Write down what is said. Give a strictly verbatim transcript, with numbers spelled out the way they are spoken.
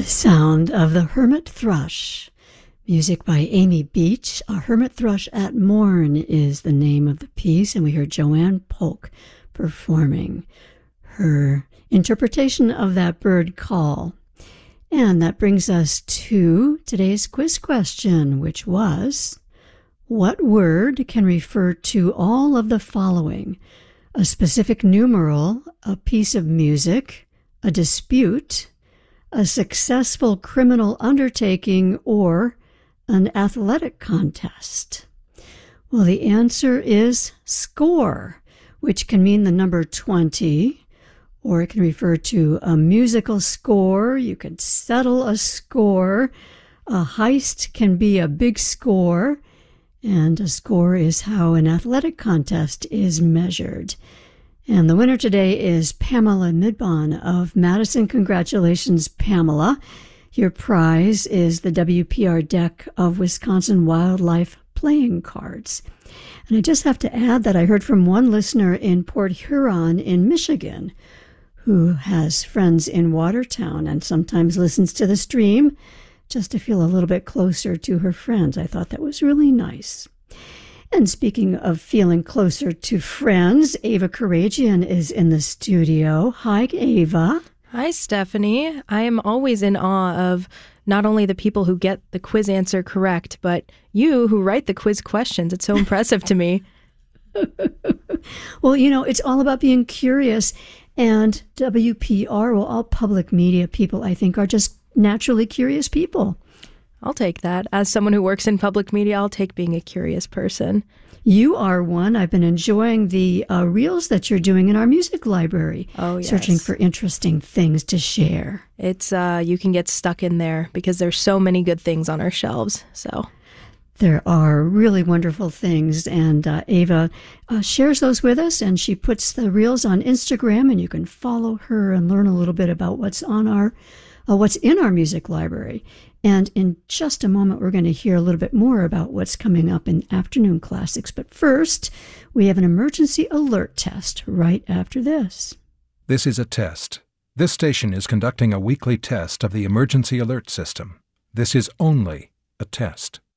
The sound of the hermit thrush. Music by Amy Beach. A Hermit Thrush at Morn is the name of the piece, and we heard Joanne Polk performing her interpretation of that bird call. And that brings us to today's quiz question, which was, what word can refer to all of the following? A specific numeral, a piece of music, a dispute, a successful criminal undertaking, or an athletic contest? Well, the answer is score, which can mean the number twenty, or it can refer to a musical score. You could settle a score. A heist can be a big score, and a score is how an athletic contest is measured. And the winner today is Pamela Midbon of Madison. Congratulations, Pamela. Your prize is the W P R deck of Wisconsin Wildlife playing cards. And I just have to add that I heard from one listener in Port Huron in Michigan who has friends in Watertown and sometimes listens to the stream just to feel a little bit closer to her friends. I thought that was really nice. And speaking of feeling closer to friends, Ava Karagian is in the studio. Hi, Ava. Hi, Stephanie. I am always in awe of not only the people who get the quiz answer correct, but you who write the quiz questions. It's so impressive to me. Well, you know, it's all about being curious. And W P R, well, all public media people, I think, are just naturally curious people. I'll take that. As someone who works in public media, I'll take being a curious person. You are one. I've been enjoying the uh, reels that you're doing in our music library. Oh, yes. Searching for interesting things to share. It's, uh, you can get stuck in there because there's so many good things on our shelves, so... There are really wonderful things, and uh, Ava uh, shares those with us, and she puts the reels on Instagram, and you can follow her and learn a little bit about what's on our, uh, what's in our music library. And in just a moment, we're going to hear a little bit more about what's coming up in Afternoon Classics. But first, we have an emergency alert test right after this. This is a test. This station is conducting a weekly test of the emergency alert system. This is only a test.